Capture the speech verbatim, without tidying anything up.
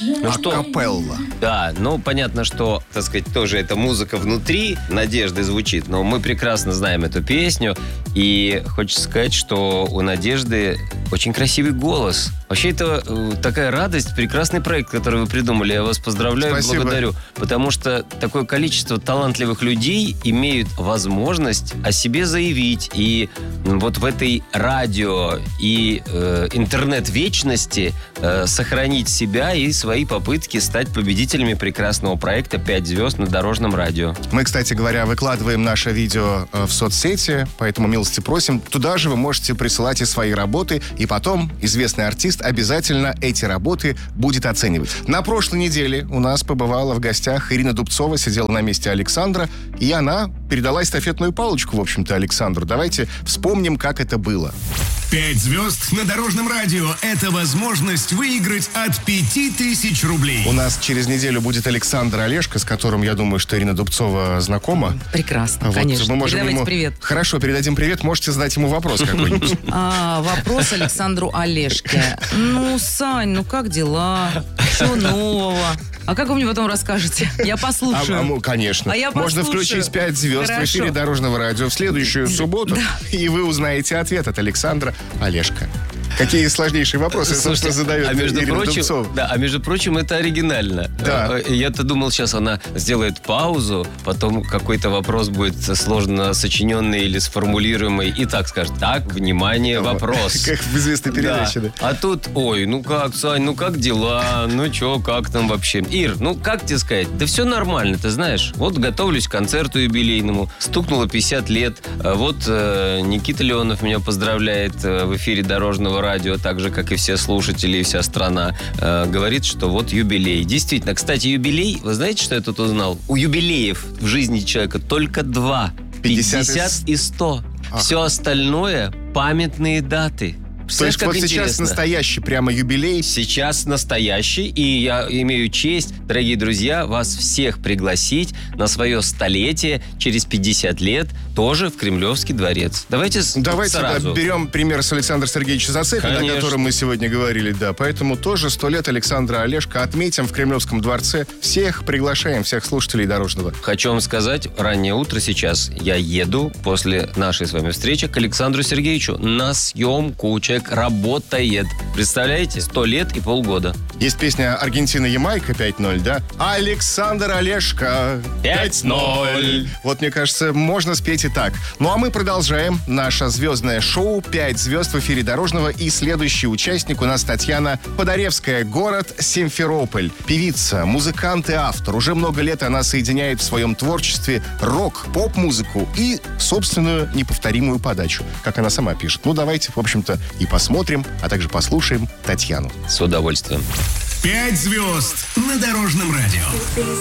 Ну что? Акапелла. Да, ну понятно, что, так сказать, тоже эта музыка внутри Надежды звучит, но мы прекрасно знаем эту песню, и хочется сказать, что у Надежды очень красивый голос. Вообще, это э, такая радость, прекрасный проект, который вы придумали. Я вас поздравляю, Спасибо. благодарю. Потому что такое количество талантливых людей имеют возможность о себе заявить. И вот в этой радио и э, интернет-вечности э, сохранить себя и свои попытки стать победителями прекрасного проекта «Пять звезд на дорожном радио». Мы, кстати говоря, выкладываем наше видео э, в соцсети, поэтому милости просим. Туда же вы можете присылать и свои работы, и потом известный артист обязательно эти работы будет оценивать. На прошлой неделе у нас побывала в гостях Ирина Дубцова, сидела на месте Александра, и она передала эстафетную палочку, в общем-то, Александру. Давайте вспомним, как это было. Пять звезд на дорожном радио – это возможность выиграть от пяти тысяч рублей. У нас через неделю будет Александр Олешко, с которым, я думаю, что Ирина Дубцова знакома. Прекрасно, Вот, конечно. мы можем Передавайте ему... привет. Хорошо, передадим привет. Можете задать ему вопрос какой-нибудь. А, вопрос Александру Олешке. Ну, Сань, ну как дела? Что нового? А как вы мне потом расскажете? Я послушаю. А, а, ну, конечно. А я Можно послушаю. включить «Пять звезд» Хорошо. в эфире Дорожного радио в следующую субботу, и вы узнаете ответ от Александра Олешко. Какие сложнейшие вопросы, собственно, задает а между Ирина прочим, Дубцова. да, а между прочим, это оригинально. Да. Э, Я-то думал, сейчас она сделает паузу, потом какой-то вопрос будет сложно сочиненный или сформулируемый, и так скажет: так, внимание, вопрос. Как в известной передаче, да. А тут, ой, ну как, Сань, ну как дела? Ну чё, как там вообще? Ир, ну как тебе сказать? Да все нормально, ты знаешь. Вот готовлюсь к концерту юбилейному. Стукнуло пятьдесят лет. А Вот э, Никита Леонов меня поздравляет э, в эфире Дорожного радио, так же, как и все слушатели и вся страна. Э, говорит, что вот юбилей. Действительно, кстати, юбилей, вы знаете, что я тут узнал? У юбилеев в жизни человека только два. пятьдесят пятьдесят и сто. Все остальное памятные даты. То есть Представляешь, как вот сейчас интересно? настоящий прямо юбилей. Сейчас настоящий, и я имею честь, дорогие друзья, вас всех пригласить на свое столетие через пятьдесят лет тоже в Кремлевский дворец. Давайте, с- Давайте да, сразу. берем пример с Александра Сергеевича Зацепина, о Конечно. котором мы сегодня говорили, да. Поэтому тоже сто лет Александра Олешко отметим в Кремлевском дворце. Всех приглашаем, всех слушателей Дорожного. Хочу вам сказать, раннее утро сейчас. Я еду после нашей с вами встречи к Александру Сергеевичу на съемку. Человек работает. Представляете? Сто лет и полгода. Есть песня «Аргентина-Ямайка» пять ноль, да? Александр Олешко пять ноль. Вот, мне кажется, можно спеть и так. Ну, а мы продолжаем наше звездное шоу «Пять звезд» в эфире Дорожного. И следующий участник у нас Татьяна Подоревская, город Симферополь. Певица, музыкант и автор. Уже много лет она соединяет в своем творчестве рок, поп-музыку и собственную неповторимую подачу, как она сама пишет. Ну, давайте, в общем-то, и посмотрим, а также послушаем Татьяну. С удовольствием. Пять звезд на дорожном радио.